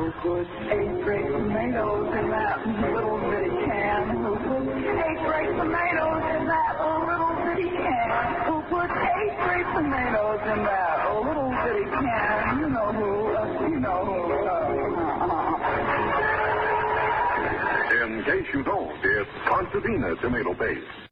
Who put 8 great tomatoes in that little bitty can? Who put 8 great tomatoes in that little bitty can? Who put 8 great tomatoes in that little bitty can? You know who, In case you don't, it's Concertina tomato paste.